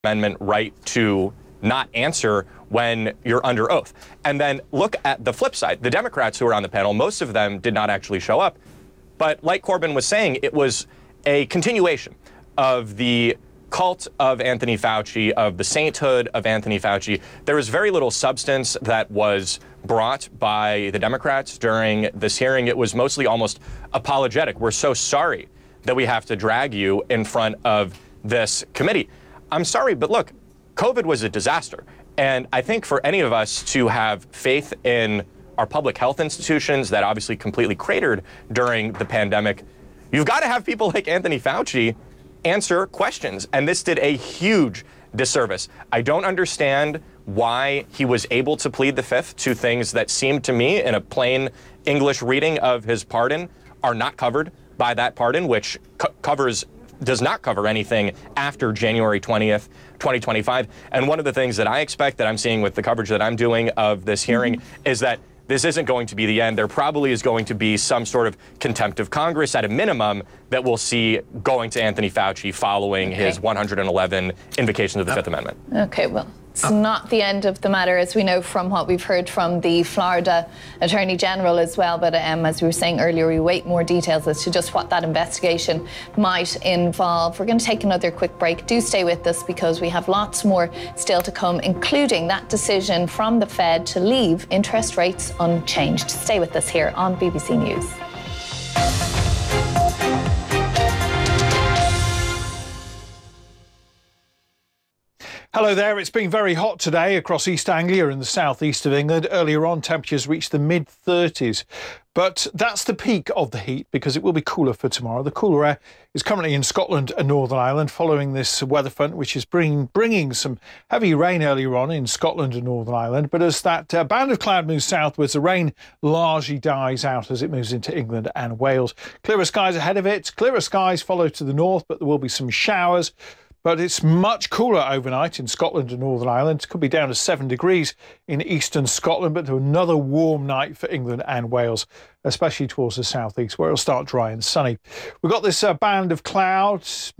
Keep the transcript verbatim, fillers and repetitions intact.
Amendment right to not answer when you're under oath. And then look at the flip side. The Democrats who were on the panel, most of them did not actually show up. But like Corbyn was saying, it was a continuation of the cult of Anthony Fauci, of the sainthood of Anthony Fauci. There was very little substance that was brought by the Democrats during this hearing. It was mostly almost apologetic. We're so sorry that we have to drag you in front of this committee. I'm sorry, but look, COVID was a disaster. And I think for any of us to have faith in our public health institutions that obviously completely cratered during the pandemic, you've got to have people like Anthony Fauci answer questions. And this did a huge disservice. I don't understand why he was able to plead the fifth to things that seemed to me, in a plain English reading of his pardon, are not covered by that pardon, which co- covers does not cover anything after January twentieth, twenty twenty-five. And one of the things that I expect that I'm seeing with the coverage that I'm doing of this hearing mm-hmm. is that this isn't going to be the end. There probably is going to be some sort of contempt of Congress at a minimum that we'll see going to Anthony Fauci following okay. his one hundred eleven invocation of the Fifth Amendment. Okay, well, it's uh, not the end of the matter, as we know from what we've heard from the Florida Attorney General as well. But um, as we were saying earlier, we wait more details as to just what that investigation might involve. We're going to take another quick break. Do stay with us, because we have lots more still to come, including that decision from the Fed to leave interest rates unchanged. Stay with us here on B B C News. Hello there. It's been very hot today across East Anglia and the southeast of England. Earlier on, temperatures reached the mid thirties. But that's the peak of the heat, because it will be cooler for tomorrow. The cooler air is currently in Scotland and Northern Ireland following this weather front, which is bringing, bringing some heavy rain earlier on in Scotland and Northern Ireland. But as that uh, band of cloud moves southwards, the rain largely dies out as it moves into England and Wales. Clearer skies ahead of it. Clearer skies follow to the north, but there will be some showers. But it's much cooler overnight in Scotland and Northern Ireland. It could be down to seven degrees in eastern Scotland, but another warm night for England and Wales, especially towards the southeast, where it'll start dry and sunny. We've got this uh, band of clouds